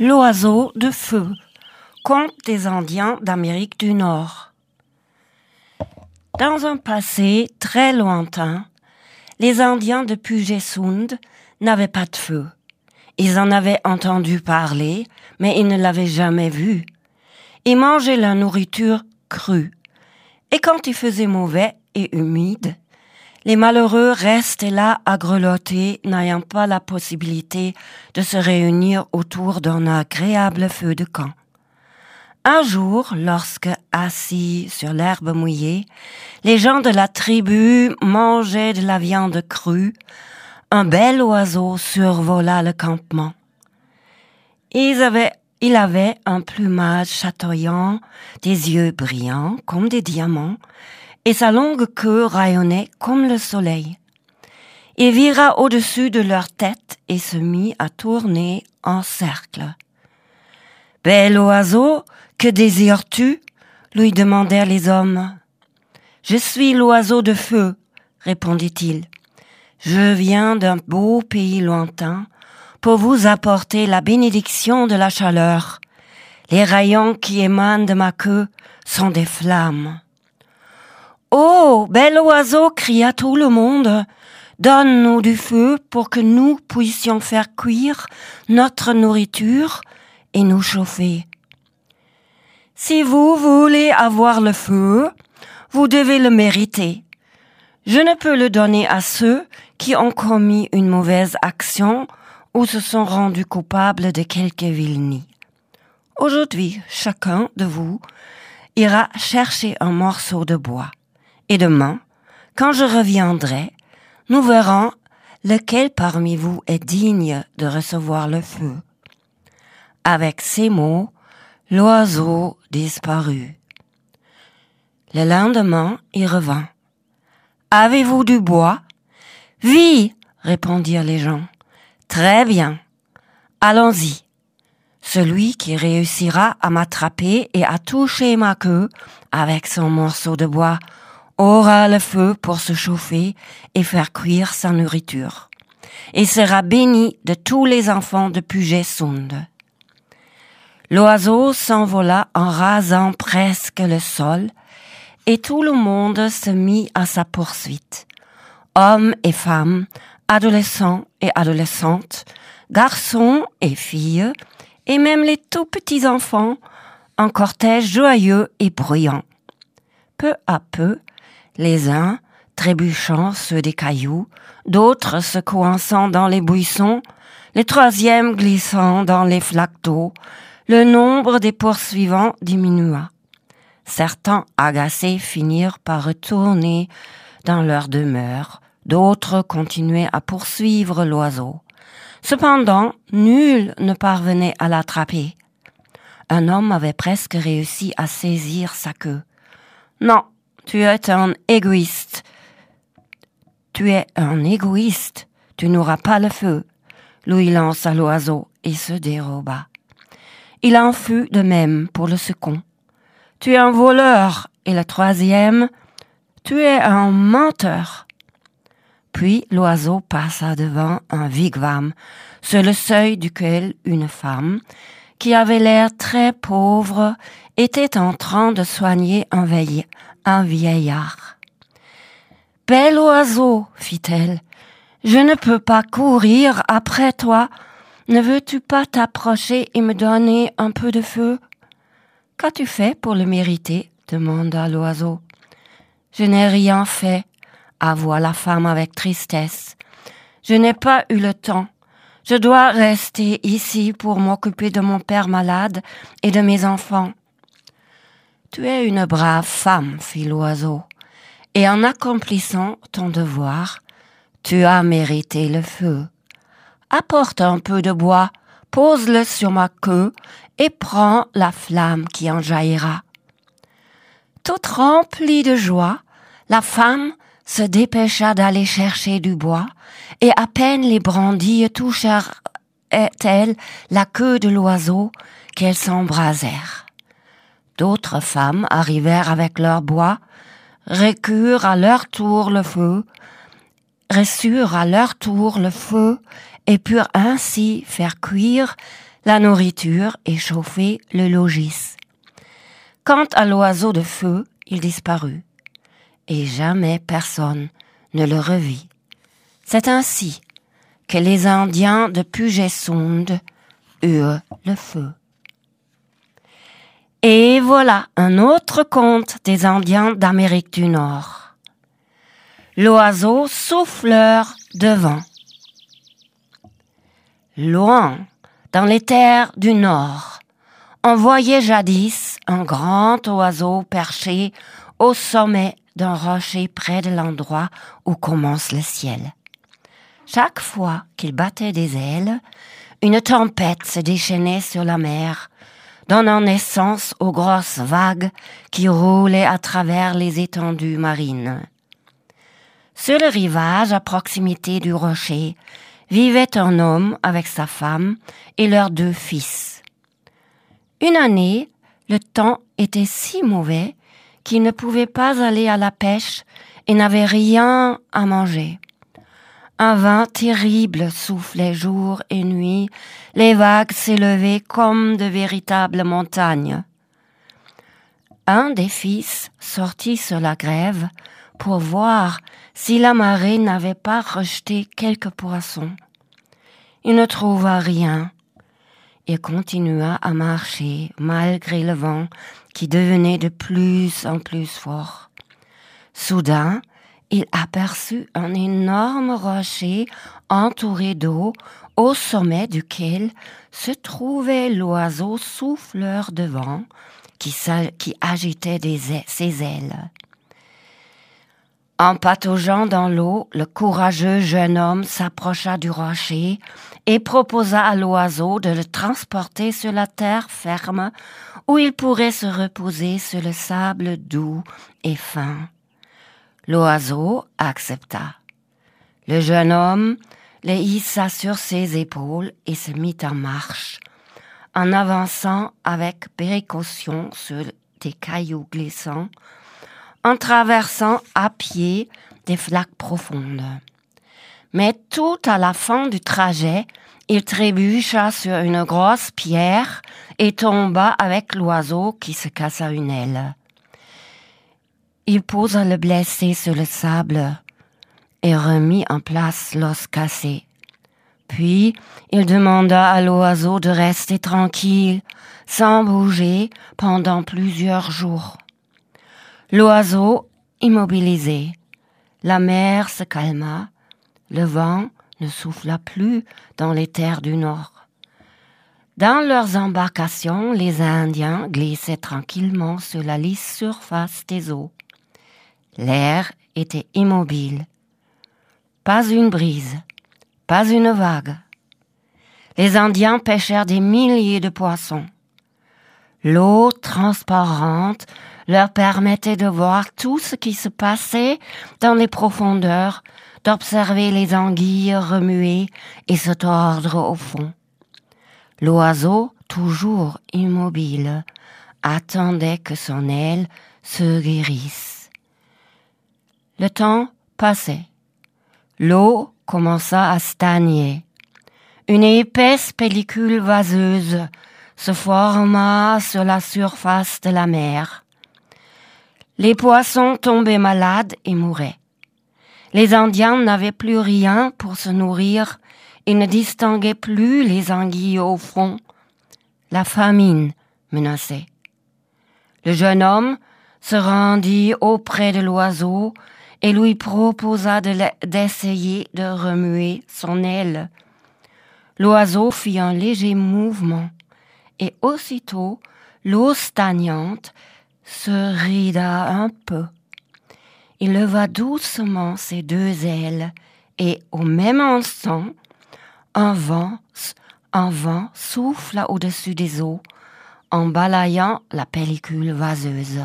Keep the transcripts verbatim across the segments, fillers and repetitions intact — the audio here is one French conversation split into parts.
L'oiseau de feu, conte des Indiens d'Amérique du Nord. Dans un passé très lointain, les Indiens de Puget Sound n'avaient pas de feu. Ils en avaient entendu parler, mais ils ne l'avaient jamais vu. Ils mangeaient la nourriture crue. Et quand il faisait mauvais et humide, les malheureux restaient là à grelotter, n'ayant pas la possibilité de se réunir autour d'un agréable feu de camp. Un jour, lorsque, assis sur l'herbe mouillée, les gens de la tribu mangeaient de la viande crue, un bel oiseau survola le campement. Ils avaient, il avait un plumage chatoyant, des yeux brillants comme des diamants, et sa longue queue rayonnait comme le soleil. Il vira au-dessus de leur tête et se mit à tourner en cercle. « Bel oiseau, que désires-tu » lui demandèrent les hommes. « Je suis l'oiseau de feu » répondit-il. « Je viens d'un beau pays lointain pour vous apporter la bénédiction de la chaleur. Les rayons qui émanent de ma queue sont des flammes. » « Oh, bel oiseau !» cria tout le monde. « Donne-nous du feu pour que nous puissions faire cuire notre nourriture et nous chauffer. »« Si vous voulez avoir le feu, vous devez le mériter. Je ne peux le donner à ceux qui ont commis une mauvaise action ou se sont rendus coupables de quelque vilenie. Aujourd'hui, chacun de vous ira chercher un morceau de bois. Et demain, quand je reviendrai, nous verrons lequel parmi vous est digne de recevoir le feu. » Avec ces mots, l'oiseau disparut. Le lendemain, il revint. « Avez-vous du bois ?»« Oui, » répondirent les gens. « Très bien. Allons-y. Celui qui réussira à m'attraper et à toucher ma queue avec son morceau de bois aura le feu pour se chauffer et faire cuire sa nourriture, et sera béni de tous les enfants de Puget Sound. » L'oiseau s'envola en rasant presque le sol, et tout le monde se mit à sa poursuite. Hommes et femmes, adolescents et adolescentes, garçons et filles, et même les tout petits enfants, en cortège joyeux et bruyant. Peu à peu, les uns trébuchant sur des cailloux, d'autres se coinçant dans les buissons, les troisièmes glissant dans les flaques d'eau, le nombre des poursuivants diminua. Certains, agacés, finirent par retourner dans leur demeure, d'autres continuaient à poursuivre l'oiseau. Cependant, nul ne parvenait à l'attraper. Un homme avait presque réussi à saisir sa queue. « Non, tu es un égoïste. Tu es un égoïste. Tu n'auras pas le feu. » lui lança l'oiseau et se déroba. Il en fut de même pour le second. « Tu es un voleur. » Et le troisième, « Tu es un menteur. » Puis l'oiseau passa devant un wigwam, sur le seuil duquel une femme, qui avait l'air très pauvre, était en train de soigner un, veille, un vieillard. « Bel oiseau, fit-elle, je ne peux pas courir après toi. Ne veux-tu pas t'approcher et me donner un peu de feu? »« Qu'as-tu fait pour le mériter ?» demanda l'oiseau. « Je n'ai rien fait, » avoua la femme avec tristesse. « Je n'ai pas eu le temps. Je dois rester ici pour m'occuper de mon père malade et de mes enfants. »« Tu es une brave femme, » fit l'oiseau, « et en accomplissant ton devoir, tu as mérité le feu. Apporte un peu de bois, pose-le sur ma queue et prends la flamme qui en jaillira. » Toute remplie de joie, la femme se dépêcha d'aller chercher du bois, et à peine les brindilles touchèrent-elles la queue de l'oiseau qu'elles s'embrasèrent. D'autres femmes arrivèrent avec leur bois, reçurent à leur tour le feu, reçurent à leur tour le feu et purent ainsi faire cuire la nourriture et chauffer le logis. Quant à l'oiseau de feu, il disparut, et jamais personne ne le revit. C'est ainsi que les Indiens de Puget Sound eurent le feu. Et voilà un autre conte des Indiens d'Amérique du Nord. L'oiseau souffleur de vent. Loin, dans les terres du Nord, on voyait jadis un grand oiseau perché au sommet d'un rocher près de l'endroit où commence le ciel. Chaque fois qu'il battait des ailes, une tempête se déchaînait sur la mer, donnant naissance aux grosses vagues qui roulaient à travers les étendues marines. Sur le rivage, à proximité du rocher, vivait un homme avec sa femme et leurs deux fils. Une année, le temps était si mauvais qu'ils ne pouvaient pas aller à la pêche et n'avaient rien à manger. Un vent terrible soufflait jour et nuit, les vagues s'élevaient comme de véritables montagnes. Un des fils sortit sur la grève pour voir si la marée n'avait pas rejeté quelques poissons. Il ne trouva rien. Il continua à marcher malgré le vent qui devenait de plus en plus fort. Soudain, il aperçut un énorme rocher entouré d'eau au sommet duquel se trouvait l'oiseau souffleur de vent qui, qui agitait des ailes, ses ailes. En pataugeant dans l'eau, le courageux jeune homme s'approcha du rocher et proposa à l'oiseau de le transporter sur la terre ferme où il pourrait se reposer sur le sable doux et fin. L'oiseau accepta. Le jeune homme le hissa sur ses épaules et se mit en marche, en avançant avec précaution sur des cailloux glissants, en traversant à pied des flaques profondes. Mais tout à la fin du trajet, il trébucha sur une grosse pierre et tomba avec l'oiseau qui se cassa une aile. Il posa le blessé sur le sable et remit en place l'os cassé. Puis, il demanda à l'oiseau de rester tranquille, sans bouger, pendant plusieurs jours. L'oiseau immobilisé. La mer se calma. Le vent ne souffla plus dans les terres du Nord. Dans leurs embarcations, les Indiens glissaient tranquillement sur la lisse surface des eaux. L'air était immobile. Pas une brise, pas une vague. Les Indiens pêchèrent des milliers de poissons. L'eau transparente leur permettait de voir tout ce qui se passait dans les profondeurs, d'observer les anguilles remuer et se tordre au fond. L'oiseau, toujours immobile, attendait que son aile se guérisse. Le temps passait. L'eau commença à stagner. Une épaisse pellicule vaseuse se forma sur la surface de la mer. Les poissons tombaient malades et mouraient. Les Indiens n'avaient plus rien pour se nourrir et ne distinguaient plus les anguilles au fond. La famine menaçait. Le jeune homme se rendit auprès de l'oiseau et lui proposa de d'essayer de remuer son aile. L'oiseau fit un léger mouvement et aussitôt l'eau stagnante se rida un peu. Il leva doucement ses deux ailes et au même instant, un vent, un vent souffla au-dessus des eaux en balayant la pellicule vaseuse.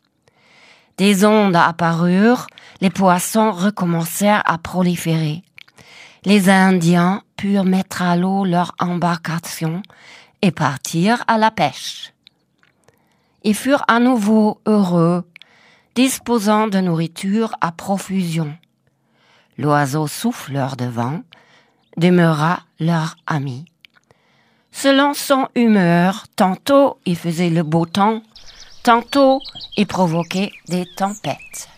Des ondes apparurent, les poissons recommencèrent à proliférer. Les Indiens purent mettre à l'eau leur embarcation et partir à la pêche. Ils furent à nouveau heureux, disposant de nourriture à profusion. L'oiseau souffleur de vent demeura leur ami. Selon son humeur, tantôt il faisait le beau temps, tantôt il provoquait des tempêtes.